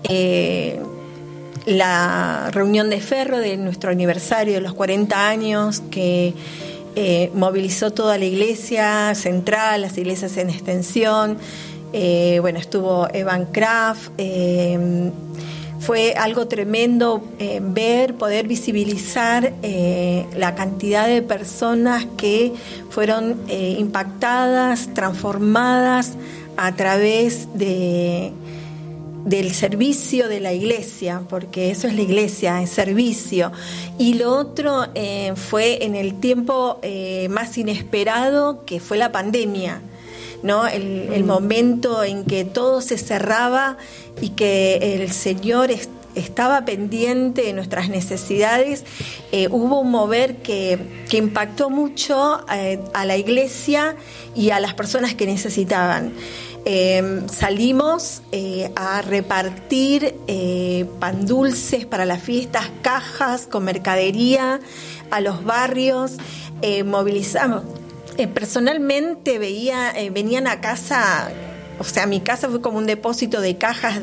la reunión de Ferro de nuestro aniversario de los 40 años, que movilizó toda la iglesia central, las iglesias en extensión. Estuvo Evan Kraft. Fue algo tremendo poder visibilizar la cantidad de personas que fueron impactadas, transformadas a través del servicio de la iglesia, porque eso es la iglesia, es servicio. Y lo otro fue en el tiempo más inesperado, que fue la pandemia, ¿no? El momento en que todo se cerraba y que el Señor estaba pendiente de nuestras necesidades. Hubo un mover que impactó mucho a la iglesia y a las personas que necesitaban. Salimos a repartir pan dulces para las fiestas, cajas con mercadería a los barrios, movilizamos. Personalmente venían a casa, o sea, mi casa fue como un depósito de cajas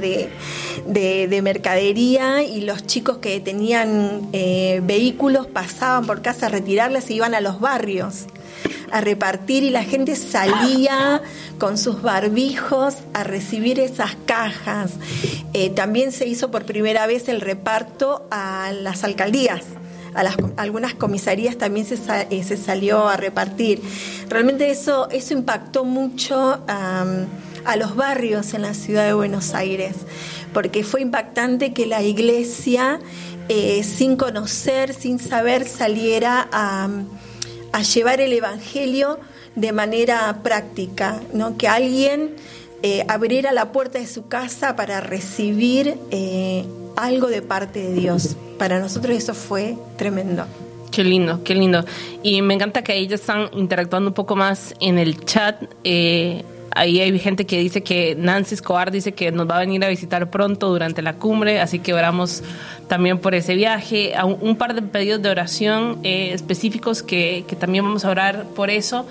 de mercadería, y los chicos que tenían vehículos pasaban por casa a retirarlas y iban a los barrios a repartir, y la gente salía con sus barbijos a recibir esas cajas. También se hizo por primera vez el reparto a las alcaldías. Algunas comisarías también se salió a repartir. Realmente eso impactó mucho a los barrios en la ciudad de Buenos Aires, porque fue impactante que la iglesia, sin conocer, sin saber, saliera a llevar el evangelio de manera práctica, ¿no? Que alguien abriera la puerta de su casa para recibir algo de parte de Dios. Para nosotros eso fue tremendo. Qué lindo, qué lindo. Y me encanta que ellos están interactuando un poco más en el chat. Ahí hay gente que dice que Nancy Escobar dice que nos va a venir a visitar pronto durante la cumbre, así que oramos también por ese viaje. Un par de pedidos de oración específicos que también vamos a orar por eso.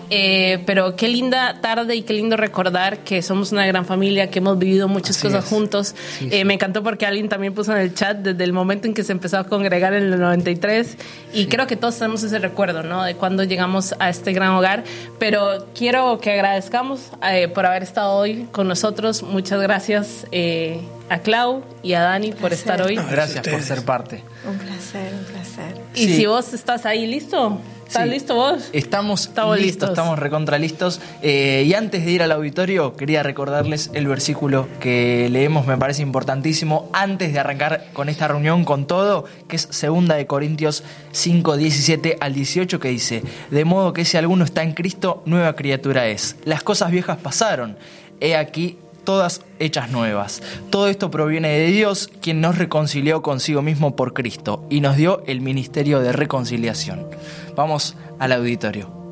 Pero qué linda tarde y qué lindo recordar que somos una gran familia, que hemos vivido muchas cosas juntos. Sí. Me encantó porque alguien también puso en el chat desde el momento en que se empezó a congregar en el 93, y creo que todos tenemos ese recuerdo, ¿no? De cuando llegamos a este gran hogar. Pero quiero que agradezcamos por haber estado hoy con nosotros. Muchas gracias a Clau y a Dani por estar hoy. Gracias por ser parte. Un placer, un placer. Y si vos estás ahí, ¿listo? ¿Estás listo vos? Estamos listos, estamos recontra listos. Y antes de ir al auditorio, quería recordarles el versículo que leemos, me parece importantísimo, antes de arrancar con esta reunión con todo, que es 2 de Corintios 5, 17 al 18, que dice: de modo que si alguno está en Cristo, nueva criatura es. Las cosas viejas pasaron, he aquí todas hechas nuevas. Todo esto proviene de Dios, quien nos reconcilió consigo mismo por Cristo y nos dio el ministerio de reconciliación. Vamos al auditorio.